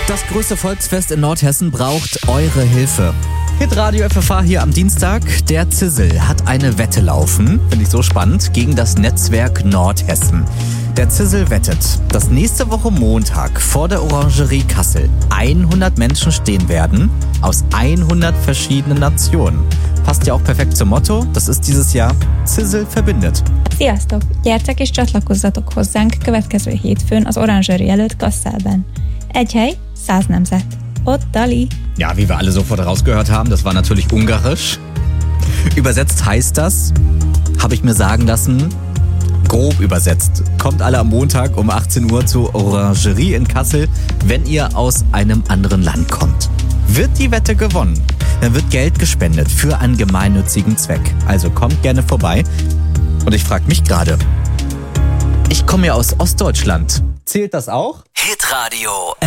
Das größte Volksfest in Nordhessen braucht eure Hilfe. Hitradio FFH hier am Dienstag. Der Zissel hat eine Wette laufen, finde ich so spannend, gegen das Netzwerk Nordhessen. Der Zissel wettet, dass nächste Woche Montag vor der Orangerie Kassel 100 Menschen stehen werden aus 100 verschiedenen Nationen. Passt ja auch perfekt zum Motto, das ist dieses Jahr Zissel verbindet. Sziasztok! Gyertek és csatlakozzatok hozzánk következő hétfőn az Orangerie előtt Kasszelben. Egy hely, 100 nemzet. Ott Dali! Ja, wie wir alle sofort rausgehört haben, das war natürlich ungarisch. Übersetzt heißt das, habe ich mir sagen lassen, grob übersetzt. Kommt alle am Montag um 18 Uhr zur Orangerie in Kassel, wenn ihr aus einem anderen Land kommt. Wird die Wette gewonnen, dann wird Geld gespendet für einen gemeinnützigen Zweck. Also kommt gerne vorbei. Und ich frage mich gerade, ich komme ja aus Ostdeutschland. Zählt das auch? Hitradio